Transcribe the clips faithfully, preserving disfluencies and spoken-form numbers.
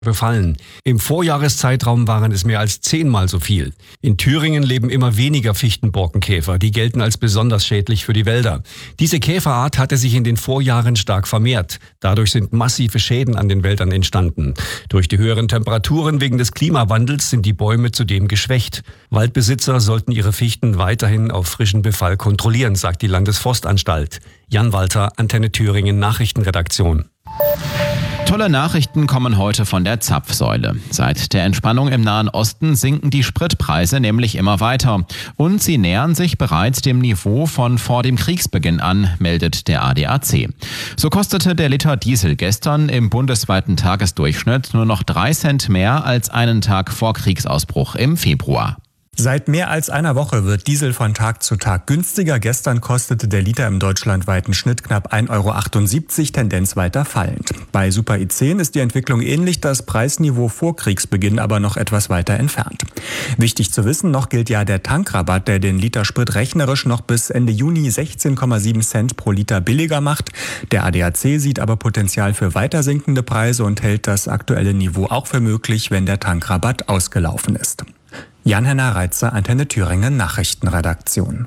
befallen. Im Vorjahreszeitraum waren es mehr als zehnmal so viel. In Thüringen leben immer weniger Fichtenborkenkäfer. Die gelten als besonders schädlich für die Wälder. Diese Käferart hatte sich in den Vorjahren stark vermehrt. Dadurch sind massive Schäden an den Wäldern entstanden. Durch die höheren Temperaturen wegen des Klimawandels sind die Bäume zudem geschwächt. Waldbesitzer sollten ihre Fichten weiterhin auf frischen Befall kontrollieren, sagt die Landesforstanstalt. Jan Walter, Antenne Thüringen Nachrichtenredaktion. Tolle Nachrichten kommen heute von der Zapfsäule. Seit der Entspannung im Nahen Osten sinken die Spritpreise nämlich immer weiter. Und sie nähern sich bereits dem Niveau von vor dem Kriegsbeginn an, meldet der A D A C. So kostete der Liter Diesel gestern im bundesweiten Tagesdurchschnitt nur noch drei Cent mehr als einen Tag vor Kriegsausbruch im Februar. Seit mehr als einer Woche wird Diesel von Tag zu Tag günstiger. Gestern kostete der Liter im deutschlandweiten Schnitt knapp ein Euro achtundsiebzig, Tendenz weiter fallend. Bei Super I zehn ist die Entwicklung ähnlich, das Preisniveau vor Kriegsbeginn aber noch etwas weiter entfernt. Wichtig zu wissen, noch gilt ja der Tankrabatt, der den Liter Sprit rechnerisch noch bis Ende Juni sechzehn Komma sieben Cent pro Liter billiger macht. Der A D A C sieht aber Potenzial für weiter sinkende Preise und hält das aktuelle Niveau auch für möglich, wenn der Tankrabatt ausgelaufen ist. Jan-Henner Reitzer, Antenne Thüringen Nachrichtenredaktion.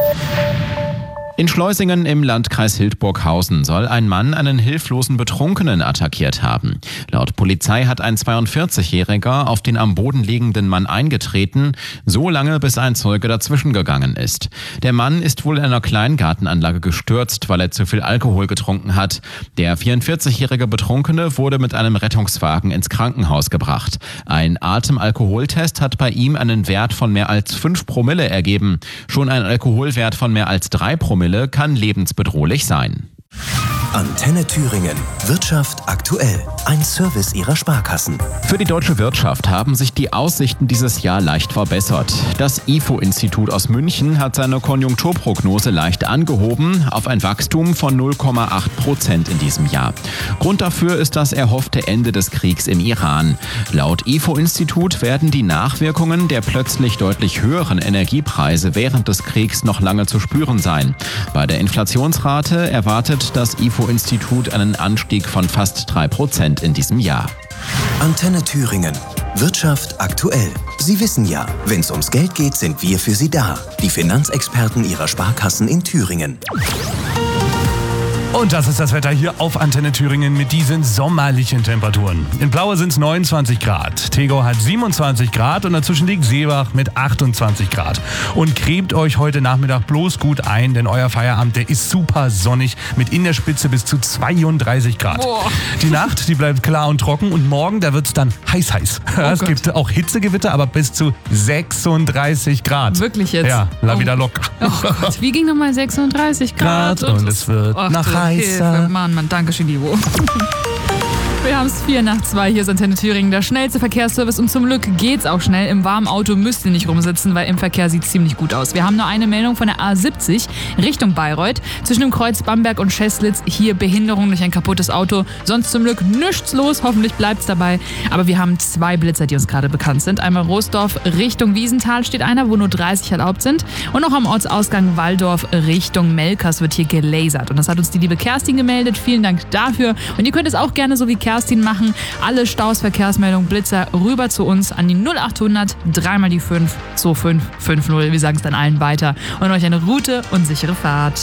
In Schleusingen im Landkreis Hildburghausen soll ein Mann einen hilflosen Betrunkenen attackiert haben. Laut Polizei hat ein zweiundvierzigjähriger auf den am Boden liegenden Mann eingetreten, so lange bis ein Zeuge dazwischen gegangen ist. Der Mann ist wohl in einer Kleingartenanlage gestürzt, weil er zu viel Alkohol getrunken hat. Der vierundvierzigjährige Betrunkene wurde mit einem Rettungswagen ins Krankenhaus gebracht. Ein Atemalkoholtest hat bei ihm einen Wert von mehr als fünf Promille ergeben. Schon ein Alkoholwert von mehr als drei Promille kann lebensbedrohlich sein. Antenne Thüringen. Wirtschaft aktuell. Ein Service Ihrer Sparkassen. Für die deutsche Wirtschaft haben sich die Aussichten dieses Jahr leicht verbessert. Das I F O-Institut aus München hat seine Konjunkturprognose leicht angehoben auf ein Wachstum von null Komma acht Prozent in diesem Jahr. Grund dafür ist das erhoffte Ende des Kriegs im Iran. Laut I F O-Institut werden die Nachwirkungen der plötzlich deutlich höheren Energiepreise während des Kriegs noch lange zu spüren sein. Bei der Inflationsrate erwartet das I F O-Institut einen Anstieg von fast drei Prozent in diesem Jahr. Antenne Thüringen. Wirtschaft aktuell. Sie wissen ja, wenn es ums Geld geht, sind wir für Sie da. Die Finanzexperten Ihrer Sparkassen in Thüringen. Und das ist das Wetter hier auf Antenne Thüringen mit diesen sommerlichen Temperaturen. In Plaue sind es neunundzwanzig Grad, Tegau hat siebenundzwanzig Grad und dazwischen liegt Seebach mit achtundzwanzig Grad. Und cremt euch heute Nachmittag bloß gut ein, denn euer Feierabend, der ist super sonnig mit in der Spitze bis zu zweiunddreißig Grad. Boah. Die Nacht, die bleibt klar und trocken und morgen, da wird es dann heiß heiß. Oh es Gott. Gibt auch Hitzegewitter, aber bis zu sechsunddreißig Grad. Wirklich jetzt? Ja, la oh. vida loca. Oh Gott, wie ging nochmal sechsunddreißig Grad? Grad und, und es wird ach, nach heißer. Hilfe. Mann, Mann, danke schön, Ivo. Wir haben es vier nach zwei, hier ist Antenne Thüringen, der schnellste Verkehrsservice und zum Glück geht's auch schnell. Im warmen Auto müsst ihr nicht rumsitzen, weil im Verkehr sieht es ziemlich gut aus. Wir haben nur eine Meldung von der A siebzig Richtung Bayreuth. Zwischen dem Kreuz Bamberg und Scheslitz hier Behinderung durch ein kaputtes Auto. Sonst zum Glück nichts los, hoffentlich bleibt's dabei. Aber wir haben zwei Blitzer, die uns gerade bekannt sind. Einmal Rosdorf Richtung Wiesenthal steht einer, wo nur dreißig erlaubt sind. Und noch am Ortsausgang Walldorf Richtung Melkers wird hier gelasert. Und das hat uns die liebe Kerstin gemeldet. Vielen Dank dafür. Und ihr könnt es auch gerne so wie Kerstin machen. Alle Staus, Verkehrsmeldungen, Blitzer rüber zu uns an die null achthundert, dreimal die fünf, zwei fünf fünf null. Wir sagen es dann allen weiter und euch eine gute und sichere Fahrt.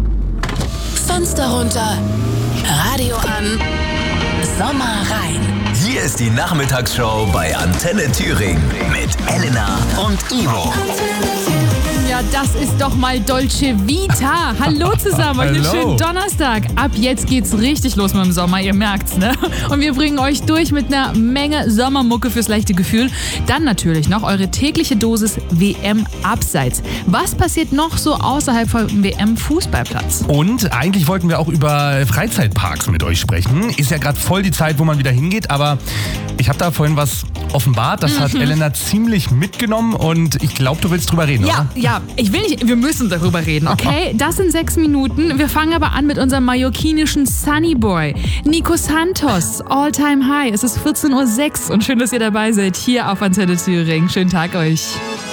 Fenster runter, Radio an, Sommer rein. Hier ist die Nachmittagsshow bei Antenne Thüringen mit Elena und Ivo. Ja, das ist doch mal Dolce Vita. Hallo zusammen, euch einen schönen Donnerstag. Ab jetzt geht's richtig los mit dem Sommer, ihr merkt's, ne? Und wir bringen euch durch mit einer Menge Sommermucke fürs leichte Gefühl. Dann natürlich noch eure tägliche Dosis W M Abseits. Was passiert noch so außerhalb vom W M-Fußballplatz? Und eigentlich wollten wir auch über Freizeitparks mit euch sprechen. Ist ja gerade voll die Zeit, wo man wieder hingeht, aber ich habe da vorhin was offenbart. Das hat mhm. Elena ziemlich mitgenommen und ich glaube, du willst drüber reden, ja, oder? Ja, ich will nicht, wir müssen darüber reden, okay? Das sind sechs Minuten. Wir fangen aber an mit unserem mallorquinischen Sunnyboy, Nico Santos, All Time High. Es ist vierzehn Uhr sechs und schön, dass ihr dabei seid, hier auf Antenne Thüringen. Schönen Tag euch.